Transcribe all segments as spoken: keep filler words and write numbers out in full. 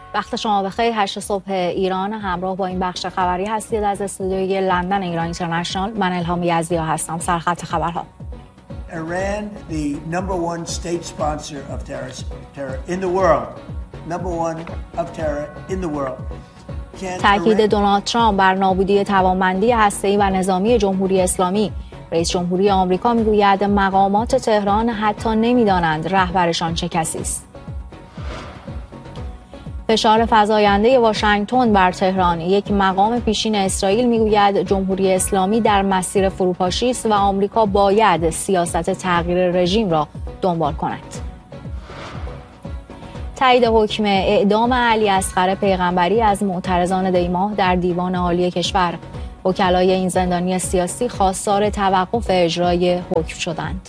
وقت شما بخیر. هشت صبح ایران، همراه با این بخش خبری هستید از استودیوی لندن ایران اینترنشنال. من الهام یزدیا هستم. سرخط خبرها. Iran, the number one state sponsor of terror in the world, number one of terror in the world. تأکید دونالد ترامپ بر نابودی توانمندی هسته‌ای و نظامی جمهوری اسلامی. رئیس جمهوری آمریکا میگوید مقامات تهران حتی نمیدانند رهبرشان چه کسی است. فشار فزاینده واشنگتن بر تهران. یک مقام پیشین اسرائیل میگوید جمهوری اسلامی در مسیر فروپاشی است و آمریکا باید سیاست تغییر رژیم را دنبال کند. تایید حکم اعدام علی اصغر پیغمبری از معترضان دیماه در دیوان عالی کشور. وکلای این زندانی سیاسی خواستار توقف اجرای حکم شدند.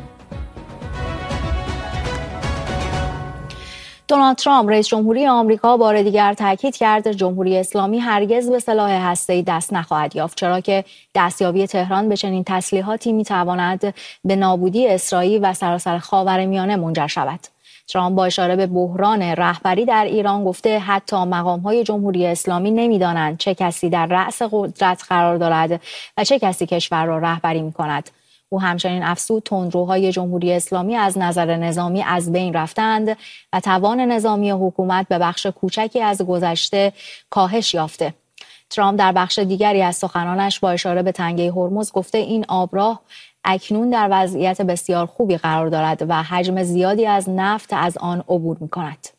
دونالد ترامپ رئیس جمهوری آمریکا بار دیگر تاکید کرد جمهوری اسلامی هرگز به سلاح هسته‌ای دست نخواهد یافت، چرا که دستیابی تهران به چنین تسلیحاتی میتواند به نابودی اسرائیل و سراسر خاورمیانه منجر شود. ترامپ با اشاره به بحران رهبری در ایران گفته حتی مقام‌های جمهوری اسلامی نمی‌دانند چه کسی در رأس قدرت قرار دارد و چه کسی کشور را رهبری می‌کند. او همچنین افزود تندروهای جمهوری اسلامی از نظر نظامی از بین رفتند و توان نظامی حکومت به بخش کوچکی از گذشته کاهش یافته. ترامپ در بخش دیگری از سخنانش با اشاره به تنگه هرمز گفته این آبراه اکنون در وضعیت بسیار خوبی قرار دارد و حجم زیادی از نفت از آن عبور می‌کند.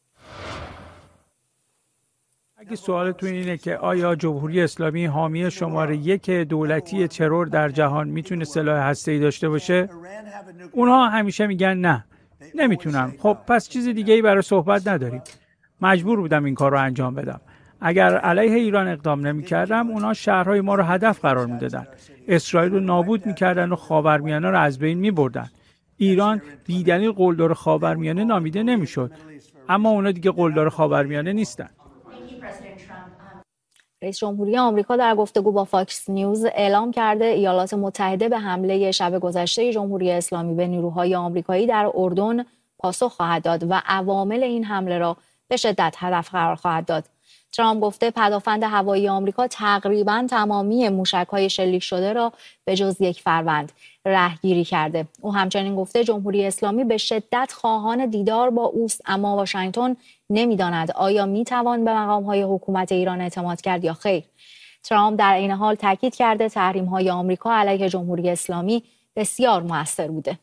اگه سوالتون اینه که آیا جمهوری اسلامی حامی شماره یک دولتی ترور در جهان میتونه سلاح هسته‌ای داشته باشه؟ اونها همیشه میگن نه، نمیتونم. خب پس چیز دیگه‌ای برای صحبت نداریم. مجبور بودم این کار رو انجام بدم. اگر علیه ایران اقدام نمی‌کردم، اونها شهرهای ما رو هدف قرار میدادن. اسرائیل رو نابود می‌کردن و خاورمیانه رو از بین می‌بردن. ایران بی‌دلیل قلدر خاورمیانه نامیده نمی‌شد. اما اونا دیگه قلدر خاورمیانه نیستن. رئیس جمهوری آمریکا در گفتگو با فاکس نیوز اعلام کرده ایالات متحده به حمله شب گذشته جمهوری اسلامی به نیروهای آمریکایی در اردن پاسخ خواهد داد و عوامل این حمله را به شدت هدف قرار خواهد داد. ترامپ گفته پدافند هوایی آمریکا تقریباً تمامی موشک‌های شلیک شده را به جز یک فروند رهگیری کرده. او همچنین گفته جمهوری اسلامی به شدت خواهان دیدار با اوست، اما واشنگتن نمی‌داند آیا می‌توان به مقام‌های حکومت ایران اعتماد کرد یا خیر. ترامپ در این حال تاکید کرده تحریم‌های آمریکا علیه جمهوری اسلامی بسیار مؤثر بوده.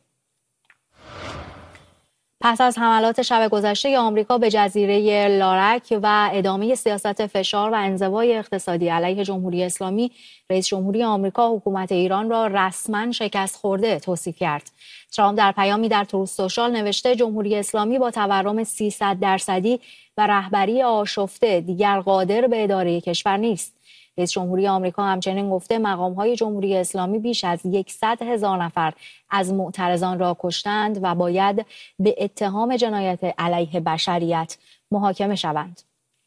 پس از حملات شب گذشته آمریکا به جزیره لارک و ادامه سیاست فشار و انزوای اقتصادی علیه جمهوری اسلامی، رئیس جمهوری آمریکا حکومت ایران را رسما شکست خورده توصیف کرد. ترامپ در پیامی در تروث سوشال نوشته جمهوری اسلامی با تورم سیصد درصدی و رهبری آشفته دیگر قادر به اداره کشور نیست. رئیس جمهوری آمریکا همچنین گفته مقام‌های جمهوری اسلامی بیش از صد هزار نفر از معترضان را کشتند و باید به اتهام جنایت علیه بشریت محاکمه شوند.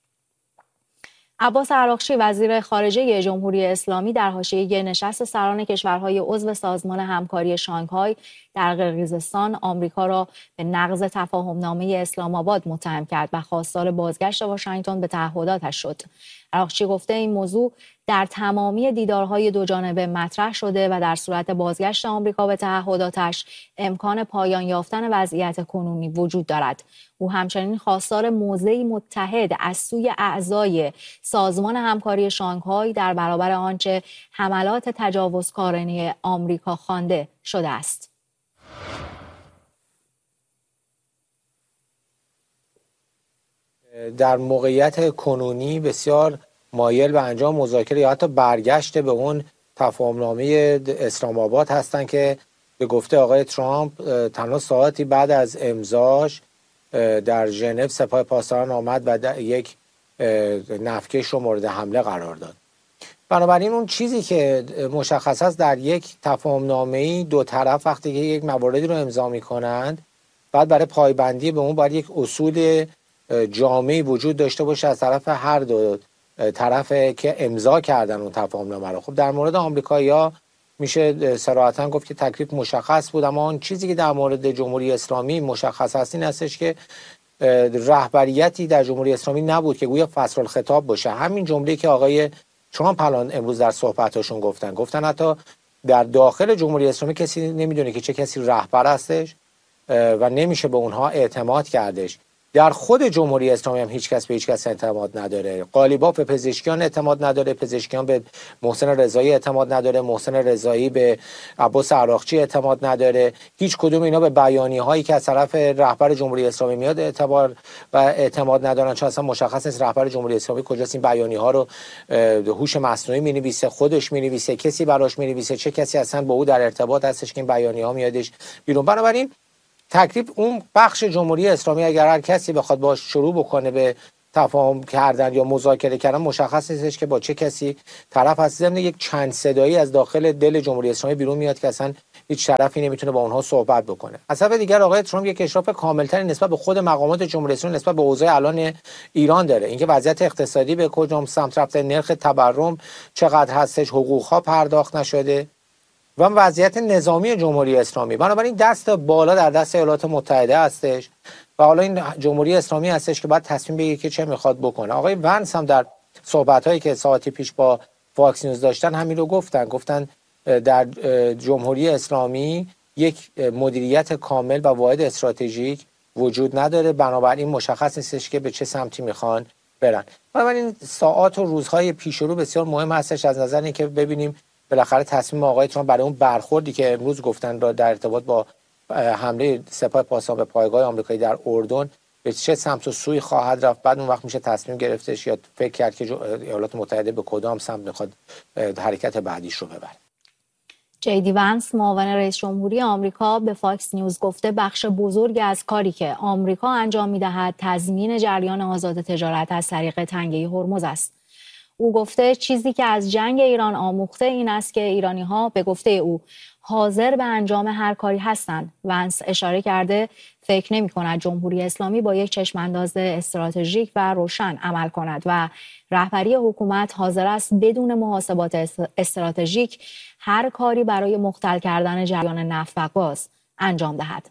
عباس عراقچی وزیر خارجه جمهوری اسلامی در حاشیه نشست سران کشورهای عضو سازمان همکاری شانگهای در قرقیزستان آمریکا را به نقض تفاهمنامه اسلام آباد متهم کرد و خواستار بازگشت واشنگتن به تعهداتش شد. عراقچی گفته این موضوع در تمامی دیدارهای دو جانبه مطرح شده و در صورت بازگشت آمریکا به تعهداتش امکان پایان یافتن وضعیت کنونی وجود دارد. او همچنین خواستار موضعی متحد از سوی اعضای سازمان همکاری شانگهای در برابر آنچه حملات تجاوزکارانه آمریکا خوانده شده است. در موقعیت کنونی بسیار مایل به انجام مذاکره یا حتی برگشت به اون تفاهمنامه اسلام آباد هستند که به گفته آقای ترامپ تنها ساعتی بعد از امضاش در ژنو سپاه پاسداران آمد و یک نفکش رو مورد حمله قرار داد. بنابراین اون چیزی که مشخص است در یک تفاهمنامه‌ای دو طرف وقتی که یک مواردی رو امضا می‌کنند بعد برای پایبندی به اون باید یک اصول جامعی وجود داشته باشه از طرف هر دو طرف که امضا کردن اون تفاهمنامه رو. خب در مورد آمریکایی‌ها میشه صراحتاً گفت که تکلیف مشخص بود، اما اون چیزی که در مورد جمهوری اسلامی مشخص است این هستش که رهبریتی در جمهوری اسلامی نبود که گویا فصل الخطاب باشه. همین جمله که آقای ترامپ الان امروز در صحبتاشون گفتن گفتن حتی در داخل جمهوری اسلامی کسی نمیدونه که چه کسی رهبر هستش و نمیشه به اونها اعتماد کردش. در خود جمهوری اسلامی هم هیچ کس به هیچ کس اعتماد نداره. قالیباف به پزشکیان اعتماد نداره، پزشکیان به محسن رضایی اعتماد نداره، محسن رضایی به عباس عراقچی اعتماد نداره. هیچ کدوم اینا به بیانیه هایی که از طرف رهبر جمهوری اسلامی میاد اعتبار و اعتماد ندارن، چون اصلا مشخص نیست رهبر جمهوری اسلامی کجاست این بیانیه ها رو هوش مصنوعی مینویسه، خودش مینویسه، کسی براش مینویسه، چه کسی اصلا با او در ارتباط هستش که این بیانیه ها میادش بیرون. بنابراین تکلیف اون بخش جمهوری اسلامی اگر هر کسی بخواد باش شروع بکنه به تفاهم کردن یا مذاکره کردن، مشخص نیستش که با چه کسی طرف هست. ضمن یک چند صدایی از داخل دل جمهوری اسلامی بیرون میاد که اصلا هیچ طرفی نمیتونه با اونها صحبت بکنه. از طرف دیگر آقای ترامپ یک اشراف کاملتری نسبت به خود مقامات جمهوری اسلامی نسبت به اوضاع الان ایران داره. اینکه وضعیت اقتصادی به کجا سمت رفته، نرخ تورم چقدر هستش، حقوق ها پرداخت نشده و وضعیت نظامی جمهوری اسلامی. بنابراین دست بالا در دست ایالات متحده هستش و حالا این جمهوری اسلامی هستش که باید تصمیم بگیره که چه میخواد بکنه. آقای ونس هم در صحبت‌هایی که ساعتی پیش با فاکس نیوز داشتن همین رو گفتن. گفتن در جمهوری اسلامی یک مدیریت کامل و واحد استراتژیک وجود نداره، بنابراین مشخص نیستش که به چه سمتی میخوان برن. بنابراین ساعات و روزهای پیش رو بسیار مهم هستش از نظر اینکه ببینیم بالاخره تصمیم آقای ترامپ برای اون برخوردی که امروز گفتن را در ارتباط با حمله سپاه پاسداران به پایگاه آمریکایی در اردن به چه سمت و سوی خواهد رفت. بعد اون وقت میشه تصمیم گرفتش یا فکر کرد که ایالات متحده به کدام سمت میخواد حرکت بعدیش رو ببره. جی دی ونس معاون رئیس جمهوری آمریکا به فاکس نیوز گفته بخش بزرگی از کاری که آمریکا انجام میدهد تضمین جریان آزاد تجارت از طریق تنگه هرمز است. او گفته چیزی که از جنگ ایران آموخته این است که ایرانی‌ها به گفته او حاضر به انجام هر کاری هستند. ونس اشاره کرده فکر نمی‌کند جمهوری اسلامی با یک چشمانداز استراتژیک و روشن عمل کند و رهبری حکومت حاضر است بدون محاسبات استراتژیک هر کاری برای مختل کردن جریان نفت و گاز انجام دهد.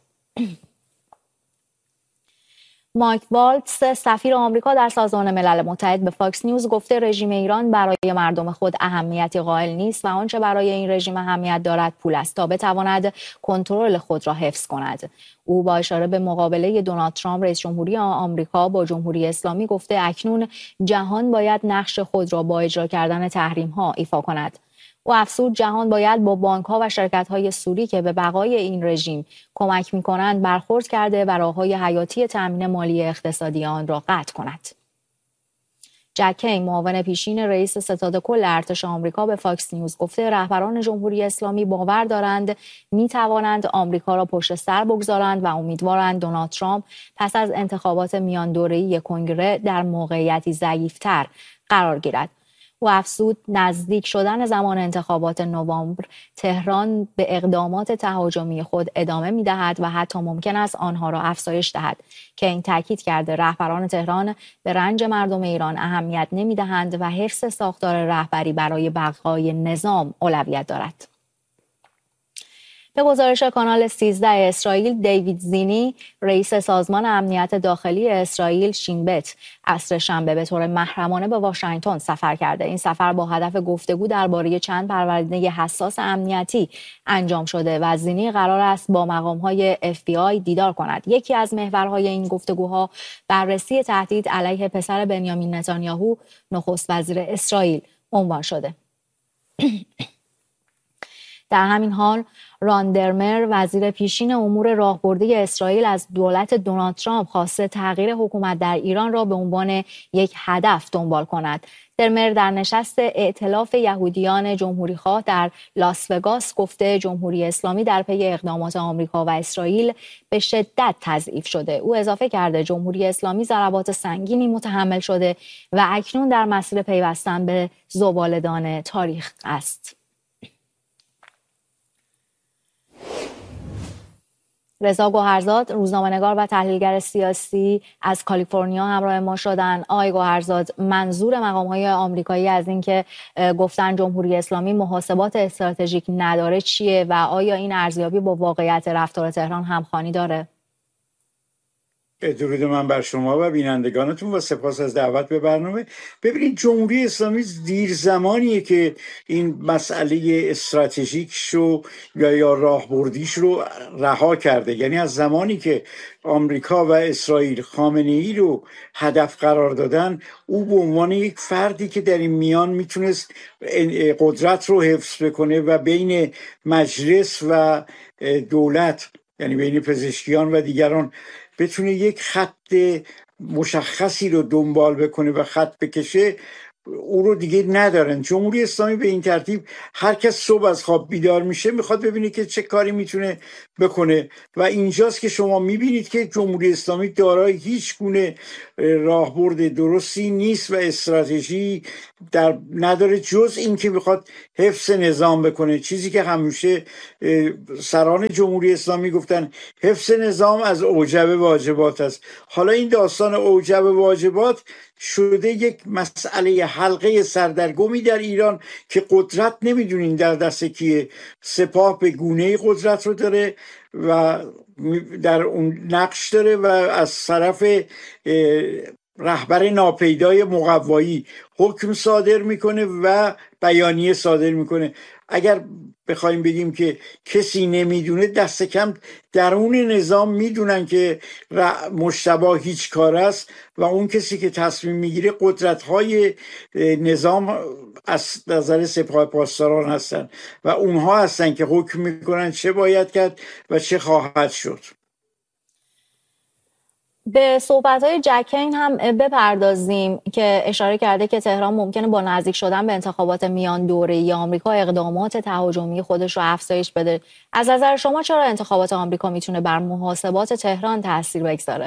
مایک والتز سفیر آمریکا در سازمان ملل متحد به فاکس نیوز گفته رژیم ایران برای مردم خود اهمیتی قائل نیست و آنچه برای این رژیم اهمیت دارد پول است تا بتواند کنترل خود را حفظ کند. او با اشاره به مقابله دونالد ترامپ رئیس جمهوری آمریکا با جمهوری اسلامی گفته اکنون جهان باید نقش خود را با اجرا کردن تحریم ها ایفا کند. او افزود جهان باید با بانک ها و شرکت های سوری که به بقای این رژیم کمک می کنند برخورد کرده و راههای حیاتی تامین مالی اقتصادی آن را قطع کند. جک کینگ معاون پیشین رئیس ستاد کل ارتش آمریکا به فاکس نیوز گفته رهبران جمهوری اسلامی باور دارند می توانند آمریکا را پشت سر بگذارند و امیدوارند دونالد ترامپ پس از انتخابات میان دوره‌ای کنگره در موقعیتی ضعیف‌تر قرار گیرد. و افزود نزدیک شدن زمان انتخابات نوامبر تهران به اقدامات تهاجمی خود ادامه می دهد و حتی ممکن است آنها را افزایش دهد که این تاکید کرده رهبران تهران به رنج مردم ایران اهمیت نمی دهند و حفظ ساختار رهبری برای بقای نظام اولویت دارد. به گزارش کانال سیزده اسرائیل، دیوید زینی رئیس سازمان امنیت داخلی اسرائیل شینبت عصر شنبه به طور محرمانه به واشنگتن سفر کرده. این سفر با هدف گفتگو درباره چند پرونده حساس امنیتی انجام شده و زینی قرار است با مقام‌های اف بی آی دیدار کند. یکی از محورهای این گفتگوها بررسی تهدید علیه پسر بنیامین نتانیاهو نخست وزیر اسرائیل عنوان شده. در همین حال ران درمر وزیر پیشین امور راهبردی اسرائیل از دولت دونالد ترامپ خواسته تغییر حکومت در ایران را به عنوان یک هدف دنبال کند. درمر در نشست ائتلاف یهودیان جمهوری‌خواه در لاس وگاس گفته جمهوری اسلامی در پی اقدامات آمریکا و اسرائیل به شدت تضعیف شده. او اضافه کرده جمهوری اسلامی ضربات سنگینی متحمل شده و اکنون در مسیر پیوستن به زباله‌دان تاریخ است. رضا گوهرزاد روزنامه‌نگار و تحلیلگر سیاسی از کالیفرنیا همراه ما شدن. آقای گوهرزاد، منظور مقام‌های آمریکایی از اینکه گفتن جمهوری اسلامی محاسبات استراتژیک نداره چیه و آیا این ارزیابی با واقعیت رفتار تهران همخوانی داره؟ درود من بر شما و بینندگانتون و سپاس از دعوت به برنامه. ببینید جمهوری اسلامی دیر زمانیه که این مسئله استراتژیکش رو یا یا راهبردیش رو رها کرده. یعنی از زمانی که آمریکا و اسرائیل خامنه‌ای رو هدف قرار دادن، او به عنوان یک فردی که در این میان میتونست قدرت رو حفظ بکنه و بین مجلس و دولت، یعنی بین پزشکیان و دیگران، بتونه یک خط مشخصی رو دنبال بکنه و خط بکشه، او رو دیگه ندارن. جمهوری اسلامی به این ترتیب هر کس صبح از خواب بیدار میشه میخواد ببینه که چه کاری میتونه بکنه و اینجاست که شما میبینید که جمهوری اسلامی دارای هیچ گونه راهبرد درستی نیست و استراتژی در نداره جز این که بخواد حفظ نظام بکنه. چیزی که همیشه سران جمهوری اسلامی گفتن حفظ نظام از اوجب واجبات است. حالا این داستان اوجب واجبات شده یک مسئله حلقه سردرگمی در ایران که قدرت نمیدونین در دست کیه. سپاه به گونه قدرت رو داره و در اون نقش داره و از طرف رهبر ناپیدای مقوایی حکم صادر میکنه و بیانیه صادر میکنه. اگر بخوایم بگیم که کسی نمیدونه، دست کم درون نظام میدونن که مجتبی هیچ کار است و اون کسی که تصمیم میگیره قدرت‌های نظام از نظر سپاه پاسداران هستن و اونها هستن که حکم میکنن چه باید کرد و چه خواهد شد. به صحبت‌های جک کین هم بپردازیم که اشاره کرده که تهران ممکنه با نزدیک شدن به انتخابات میان دوره‌ای آمریکا اقدامات تهاجمی خودش رو افزایش بده. از نظر شما چرا انتخابات آمریکا میتونه بر محاسبات تهران تاثیر بگذاره؟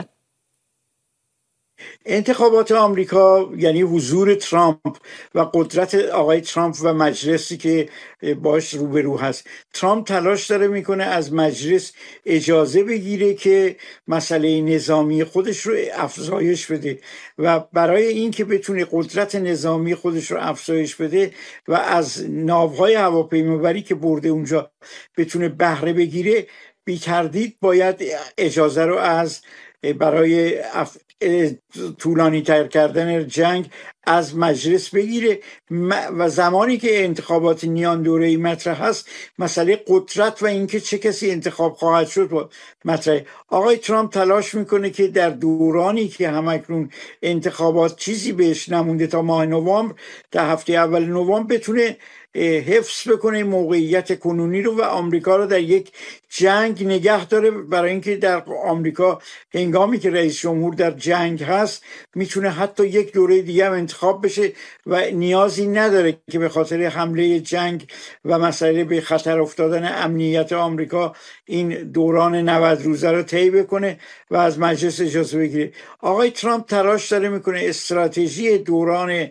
انتخابات آمریکا یعنی حضور ترامپ و قدرت آقای ترامپ و مجلسی که باش روبرو هست. ترامپ تلاش داره میکنه از مجلس اجازه بگیره که مسئله نظامی خودش رو افزایش بده و برای این که بتونه قدرت نظامی خودش رو افزایش بده و از ناوهای هواپیمابری که برده اونجا بتونه بهره بگیره، بی تردید باید اجازه رو از برای اف... طولانی تر کردن جنگ از مجلس بگیره و زمانی که انتخابات میان دوره‌ای مطرح هست، مسئله قدرت و اینکه چه کسی انتخاب خواهد شد مطرح. آقای ترامپ تلاش میکنه که در دورانی که همکنون انتخابات چیزی بهش نمونده تا ماه نوامبر، در هفته اول نوامبر، بتونه حفظ بکنه موقعیت کنونی رو و آمریکا رو در یک جنگ نگه داره، برای اینکه در آمریکا هنگامی که رئیس جمهور در جنگ هست میتونه حتی یک دوره دیگه هم انتخاب بشه و نیازی نداره که به خاطر حمله جنگ و مسئله به خطر افتادن امنیت آمریکا این دوران نود روزه رو طی بکنه و از مجلس اجازه بگیره. آقای ترامپ تلاش داره میکنه استراتژی دوران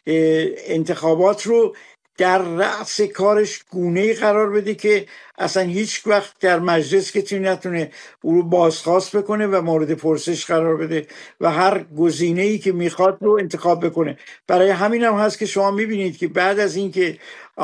انتخابات رو در رأس کارش گونه‌ای قرار بده که اصلا هیچ وقت در مجلس کسی نتونه او رو بازخواست بکنه و مورد پرسش قرار بده و هر گزینه‌ای که میخواد رو انتخاب بکنه. برای همین هم هست که شما میبینید که بعد از اینکه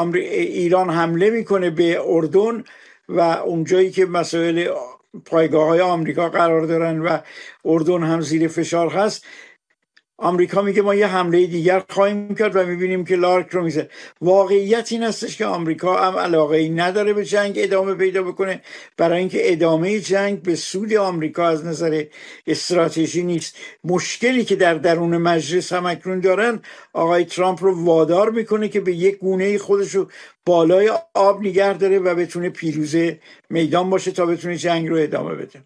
ایران حمله میکنه به اردن و اونجایی که مسائل پایگاه‌های آمریکا قرار دارن و اردن هم زیر فشار هست، آمریکا میگه ما یه حمله دیگر خواهیم کرد و میبینیم که لارک رو میزه. واقعیت این هستش که آمریکا هم علاقه ای نداره به جنگ ادامه پیدا بکنه، برای اینکه ادامه جنگ به سود آمریکا از نظر استراتژی نیست. مشکلی که در درون مجلس هم اکنون دارن، آقای ترامپ رو وادار میکنه که به یک گونه خودش رو بالای آب نگه داره و بتونه پیروزه میدان باشه تا بتونه جنگ رو ادامه بده.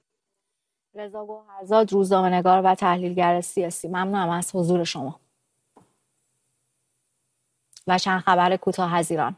رضا گوهرزاد، روزنامه‌نگار و تحلیلگر سیاسی، ممنونم از حضور شما. و چند خبر کوتاه از ایران.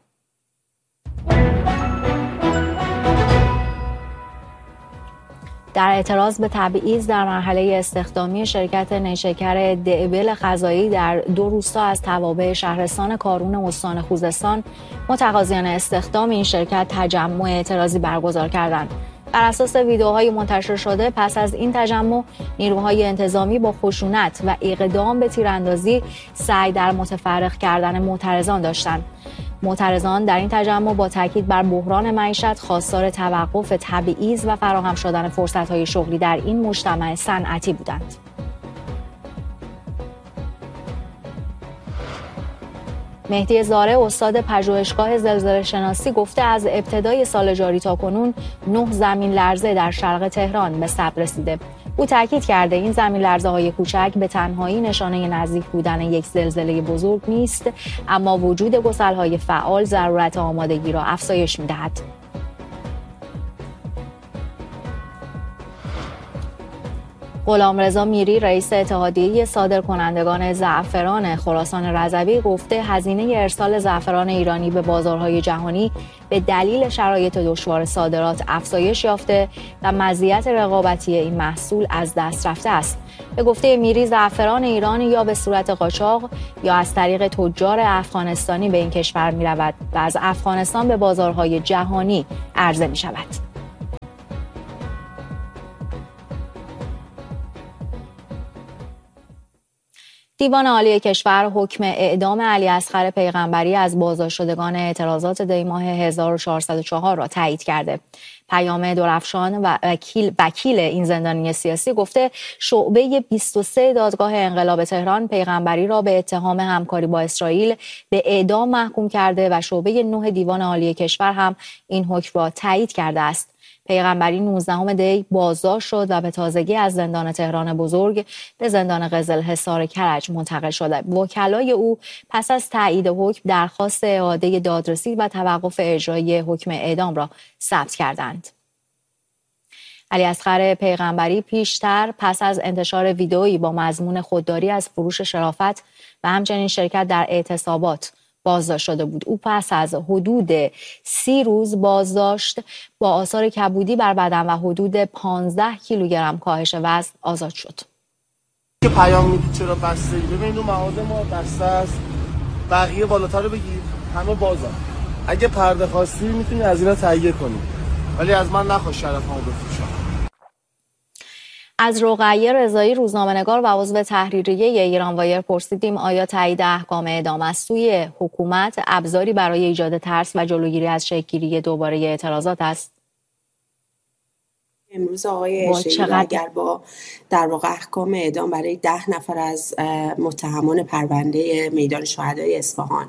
در اعتراض به تبعیض در مرحله استخدامی شرکت نیشکر دئبل غذایی در دو روستا از توابع شهرستان کارون استان خوزستان، متقاضیان استخدام این شرکت تجمع اعتراضی برگزار کردند. بر اساس ویدیوهای منتشر شده، پس از این تجمع نیروهای انتظامی با خشونت و اقدام به تیراندازی سعی در متفرق کردن معترضان داشتند. معترضان در این تجمع با تاکید بر بحران معیشت خواستار توقف تبعیض و فراهم شدن فرصت‌های شغلی در این مجتمع صنعتی بودند. مهدی زاره استاد پژوهشگاه زلزله شناسی گفته از ابتدای سال جاری تا کنون نه زمین لرزه در شرق تهران به ثبت رسیده. او تاکید کرده این زمین لرزه های کوچک به تنهایی نشانه نزدیک بودن یک زلزله بزرگ نیست، اما وجود گسل‌های فعال ضرورت آمادگی را افزایش می‌دهد. غلامرضا میری رئیس اتحادیه صادرکنندگان زعفران خراسان رضوی گفته هزینه ارسال زعفران ایرانی به بازارهای جهانی به دلیل شرایط دشوار صادرات افزایش یافته و مزیت رقابتی این محصول از دست رفته است. به گفته میری زعفران ایران یا به صورت قاچاق یا از طریق تجار افغانستانی به این کشور می رود و از افغانستان به بازارهای جهانی عرضه می شود. دیوان عالی کشور حکم اعدام علی اصغر پیغمبری از بازداشت شدگان اعتراضات دی ماه هزار و چهارصد و چهار را تایید کرده. پیام درفشان و وکیل وکیل این زندانی سیاسی گفته شعبه بیست و سه دادگاه انقلاب تهران پیغمبری را به اتهام همکاری با اسرائیل به اعدام محکوم کرده و شعبه نه دیوان عالی کشور هم این حکم را تایید کرده است. پیغمبری نوزدهم دی بازداشت شد و به تازگی از زندان تهران بزرگ به زندان قزل حصار کرج منتقل شده. وکلای او پس از تایید حکم درخواست اعاده دادرسی و توقف اجرای حکم اعدام را ثبت کردند. علی اصغر پیغمبری پیشتر پس از انتشار ویدئویی با مضمون خودداری از فروش شرافت و همچنین شرکت در اعتصابات بازداشت شده بود. او پس از حدود سی روز بازداشت با آثار کبودی بر بدن و حدود پانزده کیلوگرم کاهش وزن آزاد شد. که پیام میدید چرا بسته ای؟ ببین اون مغازه ما بسته است، بقیه بالاتر رو بگیر، همه بازن. اگه پرده خواستی میتونی از اینا تهیه کنی، ولی از من نخواست شرفمو بفروشم. از رقیه رضایی روزنامه‌نگار و عضو تحریریه ایران وایر پرسیدیم آیا تایید احکام اعدام از سوی حکومت ابزاری برای ایجاد ترس و جلوگیری از شکل‌گیری دوباره اعتراضات است؟ امروز آقای شهید اگر با در واقع احکام اعدام برای ده نفر از متهمان پرونده میدان شهدای اصفهان،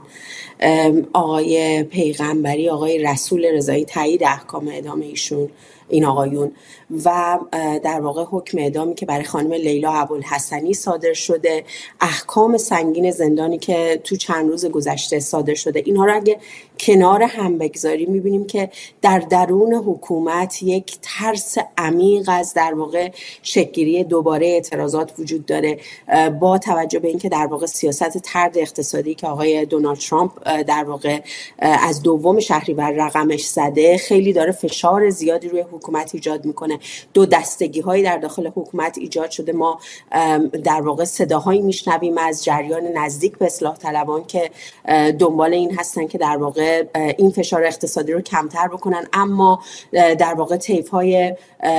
آقای پیغمبری، آقای رسول رضایی تایید احکام اعدام ایشون این آقایون و در واقع حکم اعدامی که برای خانم لیلا ابوالحسنی صادر شده، احکام سنگین زندانی که تو چند روز گذشته صادر شده، اینها رو اگه کنار هم بگذاریم میبینیم که در درون حکومت یک ترس عمیق از در واقع شکل‌گیری دوباره اعتراضات وجود داره، با توجه به اینکه در واقع سیاست طرد اقتصادی که آقای دونالد ترامپ در واقع از دوم شهریور رقمش زده خیلی داره فشار زیادی روی حکومت ایجاد میکنه. دو دستگی هایی در داخل حکومت ایجاد شده. ما در واقع صداهایی میشنویم از جریان نزدیک به اصلاح طلبان که دنبال این هستن که در واقع این فشار اقتصادی رو کمتر بکنن، اما در واقع طیف های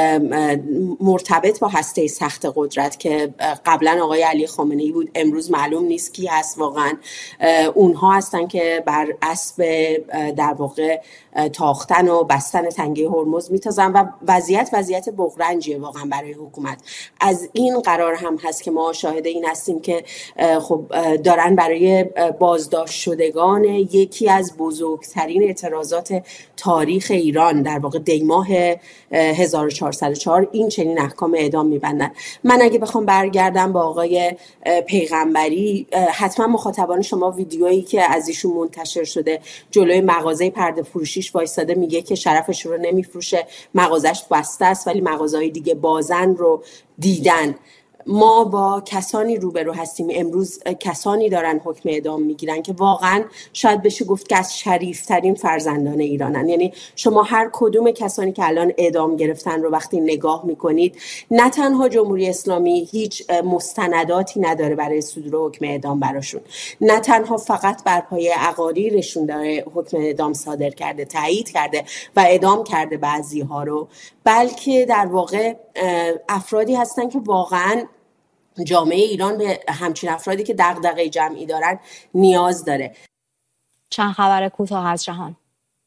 مرتبط با هسته سخت قدرت که قبلا آقای علی خامنه‌ای بود، امروز معلوم نیست کی هست واقعا، اونها هستن که بر اسب در واقع تاختن و بستن تنگه هرمز میتازن و وضعیت وضعیت بغرنجیه واقعا برای حکومت. از این قرار هم هست که ما شاهد این هستیم که خب دارن برای بازداشت شدگان یکی از بزرگترین اعتراضات تاریخ ایران در واقع دی ماه هزار و چهارصد و چهار این چنین احکام اعدام میبندن. من اگه بخوام برگردم با آقای پیغمبری، حتما مخاطبان شما ویدیویی که از ایشون منتشر شده جلوی مغازه پرده فروشیش وایساده میگه که شرفش رو نمیفروشه، مغازش بسته است ولی مغازهای دیگه بازن رو دیدن. ما با کسانی روبرو هستیم امروز، کسانی دارن حکم اعدام میگیرن که واقعا شاید بشه گفت که از شریفترین فرزندان ایرانن. یعنی شما هر کدوم کسانی که الان اعدام گرفتن رو وقتی نگاه میکنید، نه تنها جمهوری اسلامی هیچ مستنداتی نداره برای صدور حکم اعدام براشون، نه تنها فقط بر پایه اقاریرشون داره حکم اعدام صادر کرده، تایید کرده و اعدام کرده بعضی ها رو، بلکه در واقع افرادی هستن که واقعا جامعه ایران به همچین افرادی که دغدغه جمعی دارن نیاز داره. چند خبر کوتاه از جهان.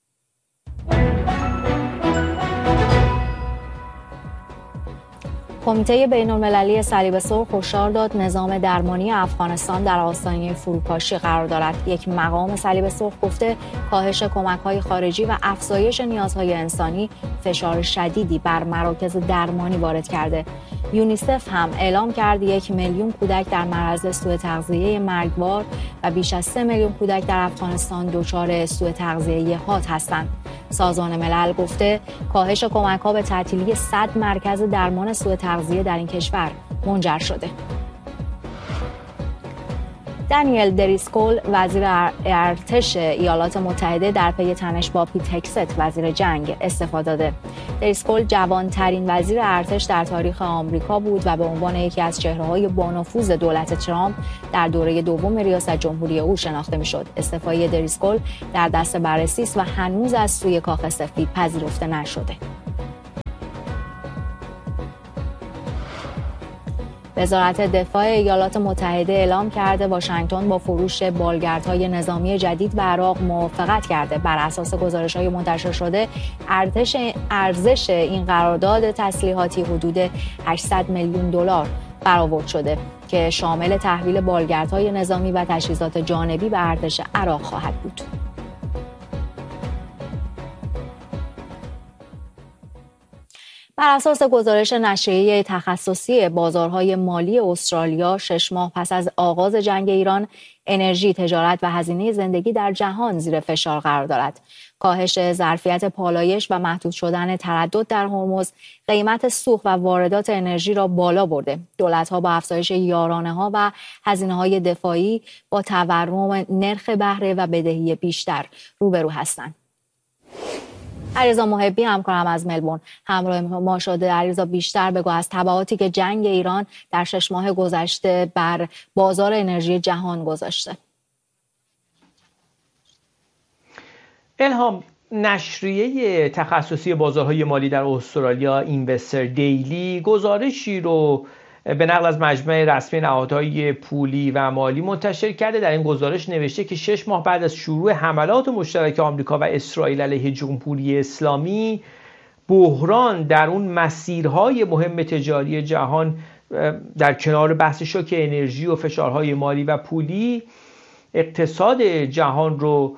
کمیته بین‌المللی صلیب سرخ هشدار داد نظام درمانی افغانستان در آستانه فروپاشی قرار دارد. یک مقام صلیب سرخ گفته کاهش کمک‌های خارجی و افزایش نیازهای انسانی فشار شدیدی بر مراکز درمانی وارد کرده. یونیسف هم اعلام کرد یک میلیون کودک در معرض سوء تغذیه مرگبار و بیش از سه میلیون کودک در افغانستان دچار سوء تغذیه حاد هستند. سازمان ملل گفته کاهش کمک‌ها به تعطیلی صد مرکز درمان سوء تغذیه در این کشور منجر شده. دانیل دریسکول وزیر ارتش ایالات متحده در پی تنش با پیت هگست وزیر جنگ استعفا داده. دریسکول جوانترین وزیر ارتش در تاریخ آمریکا بود و به عنوان یکی از چهره‌های بانفوذ دولت ترامپ در دوره دوم ریاست جمهوری او شناخته می‌شد. استعفای دریسکول در دست بررسی است و هنوز از سوی کاخ سفید پذیرفته نشده. وزارت دفاع ایالات متحده اعلام کرده واشنگتن با فروش بالگردهای نظامی جدید به عراق موافقت کرده. بر اساس گزارش‌های منتشر شده ارتش ارزش این قرارداد تسلیحاتی حدود هشتصد میلیون دلار برآورد شده که شامل تحویل بالگردهای نظامی و تجهیزات جانبی به ارتش عراق خواهد بود. بر اساس گزارش نشریه تخصصی بازارهای مالی استرالیا، شش ماه پس از آغاز جنگ ایران، انرژی، تجارت و هزینه زندگی در جهان زیر فشار قرار دارد. کاهش ظرفیت پالایش و محدود شدن تردد در هرمز، قیمت سوخت و واردات انرژی را بالا برده. دولت‌ها با افزایش یارانه‌ها و هزینه‌های دفاعی با تورم نرخ بهره و بدهی بیشتر روبرو هستند. علیرضا محبی همکارم از ملبورن همراه ما شده. علیرضا، بیشتر بگو از تبعاتی که جنگ ایران در شش ماه گذشته بر بازار انرژی جهان گذاشته. الهام، نشریه تخصصی بازارهای مالی در استرالیا اینوستر دیلی گزارشی رو به نقل از مجمع رسمی نهادهای پولی و مالی منتشر کرده. در این گزارش نوشته که شش ماه بعد از شروع حملات مشترک آمریکا و اسرائیل علیه جمهوری اسلامی، بحران در اون مسیرهای مهم تجاری جهان در کنار بحث شوک انرژی و فشارهای مالی و پولی اقتصاد جهان رو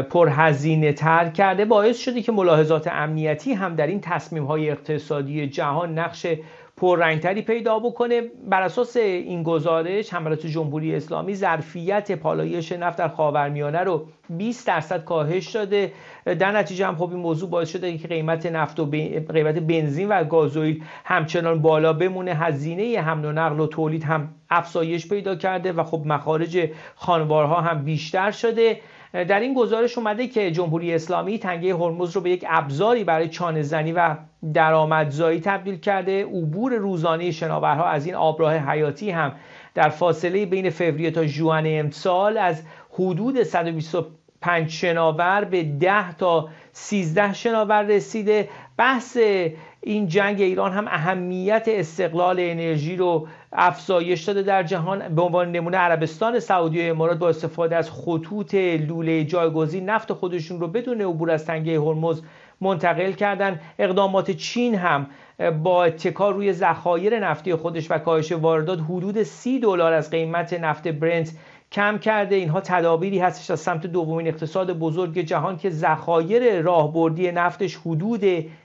پرهزینه تر کرده، باعث شده که ملاحظات امنیتی هم در این تصمیم‌های اقتصادی جهان نقش پررنگتری پیدا بکنه. بر اساس این گزارش حملات جمهوری اسلامی ظرفیت پالایش نفت در خاورمیانه رو بیست درصد کاهش داده. در نتیجه هم خب این موضوع باعث شده که قیمت نفت و قیمت بنزین و گازوئیل همچنان بالا بمونه. هزینه حمل و نقل و تولید هم افزایش پیدا کرده و خب مخارج خانوارها هم بیشتر شده. در این گزارش اومده که جمهوری اسلامی تنگه هرمز رو به یک ابزاری برای چانه‌زنی و درآمدزایی تبدیل کرده. عبور روزانه شناورها از این آبراه حیاتی هم در فاصله بین فوریه تا ژوئن امسال از حدود صد و بیست و پنج شناور به ده تا سیزده شناور رسیده. بحث این جنگ ایران هم اهمیت استقلال انرژی رو افزایش داده در جهان. به عنوان نمونه عربستان سعودی و امارات با استفاده از خطوط لوله جایگزین نفت خودشون رو بدون عبور از تنگه هرمز منتقل کردن. اقدامات چین هم با اتکا روی ذخایر نفتی خودش و کاهش واردات حدود سی دلار از قیمت نفت برنت کم کرده. اینها تدابیری هستش از سمت دومین اقتصاد بزرگ جهان که ذخایر راهبردی نفتش حدود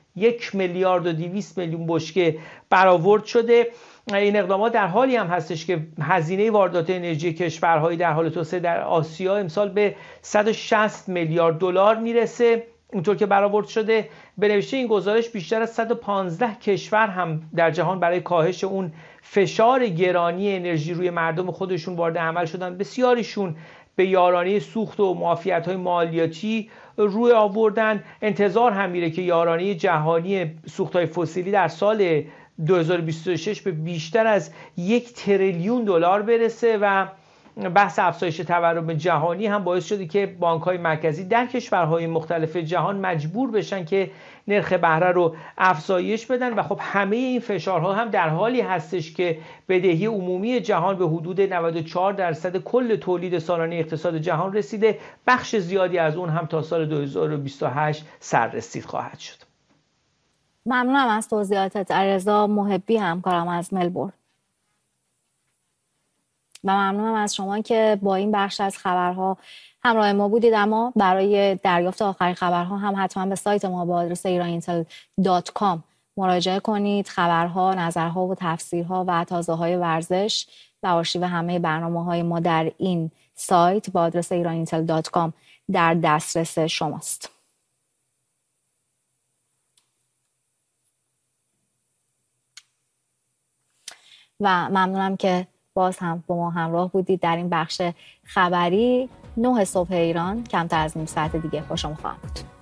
یک میلیارد و دویست میلیون بشکه برآورد شده. این اقدامات در حالی هم هستش که هزینه واردات انرژی کشورهای در حال توسعه در آسیا امسال به صد و شصت میلیارد دلار میرسه. اونطور که برآورد شده به نوشته این گزارش بیشتر از صد و پانزده کشور هم در جهان برای کاهش اون فشار گرانی انرژی روی مردم خودشون وارد عمل شدن. بسیاریشون به یارانه سوخت و معافیت‌های مالیاتی روی آوردن. انتظار هم میره که یارانه جهانی سوخت‌های فسیلی در سال دو هزار و بیست و شش به بیشتر از یک تریلیون دلار برسه و بحث افزایش تورم جهانی هم باعث شده که بانک‌های مرکزی در کشورهای مختلف جهان مجبور بشن که نرخ بهره رو افزایش بدن و خب همه این فشارها هم در حالی هستش که بدهی عمومی جهان به حدود نود و چهار درصد کل تولید سالانه اقتصاد جهان رسیده. بخش زیادی از اون هم تا سال دو هزار و بیست و هشت سررسید خواهد شد. ممنونم از توضیحاتت. رضا محبی همکارم از ملبورن. و ممنونم از شما که با این بخش از خبرها همراه ما بودید. اما برای دریافت آخرین خبرها هم حتما به سایت ما با آدرس ایران اینتل دات کام مراجعه کنید. خبرها، نظرها و تفسیرها و تازه‌های ورزش و آرشیو همه برنامه‌های ما در این سایت با آدرس ایران اینتل دات کام در دسترس شماست. و ممنونم که باز هم با ما همراه بودید در این بخش خبری. نه صبح ایران کمتر از نیم ساعت دیگه با شما خواهم بود.